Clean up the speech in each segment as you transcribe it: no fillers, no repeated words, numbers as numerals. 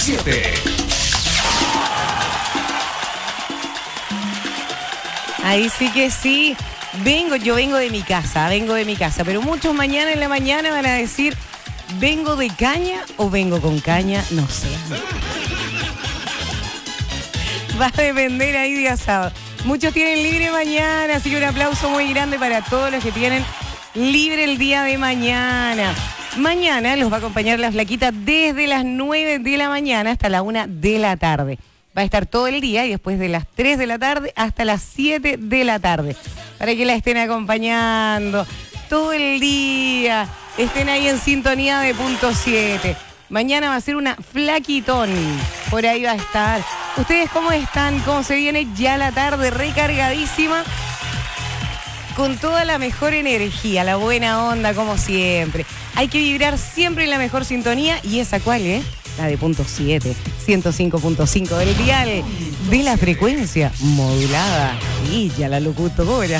7. Ahí sí que sí. Yo vengo de mi casa, pero muchos mañana en la mañana van a decir, ¿vengo de caña o vengo con caña? No sé. Va a depender ahí día sábado. Muchos tienen libre mañana, así que un aplauso muy grande para todos los que tienen libre el día de mañana. Mañana los va a acompañar la flaquita desde las 9 de la mañana hasta la 1 de la tarde. Va a estar todo el día y después de las 3 de la tarde hasta las 7 de la tarde. Para que la estén acompañando todo el día. Estén ahí en sintonía de punto 7. Mañana va a ser una flaquitón. Por ahí va a estar. ¿Ustedes cómo están? ¿Cómo se viene ya la tarde? Recargadísima. Con toda la mejor energía, la buena onda, como siempre. Hay que vibrar siempre en la mejor sintonía. ¿Y esa cuál, La de punto 7, 105.5 del dial de la frecuencia modulada. Y ya la locutora.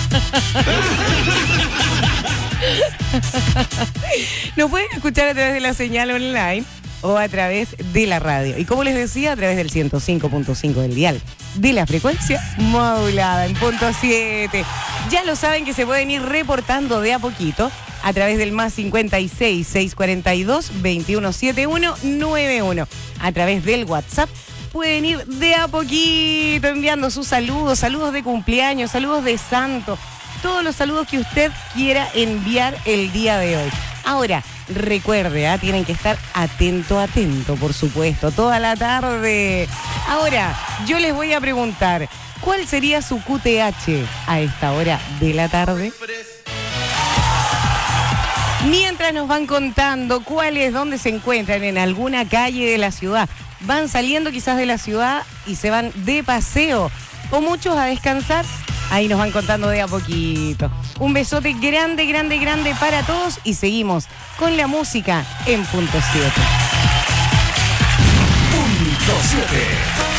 Nos pueden escuchar a través de la señal online o a través de la radio. Y como les decía, a través del 105.5 del dial de la frecuencia modulada en punto 7. Ya lo saben que se pueden ir reportando de a poquito a través del más 56 642 2171 91. A través del WhatsApp pueden ir de a poquito enviando sus saludos de cumpleaños, saludos de santo, todos los saludos que usted quiera enviar el día de hoy. Ahora, recuerde, tienen que estar atento, por supuesto, toda la tarde. Ahora, yo les voy a preguntar, ¿cuál sería su QTH a esta hora de la tarde? Mientras nos van contando dónde se encuentran, en alguna calle de la ciudad. Van saliendo quizás de la ciudad y se van de paseo, o muchos a descansar. Ahí nos van contando de a poquito. Un besote grande, grande, grande para todos y seguimos con la música en punto 7. Punto 7.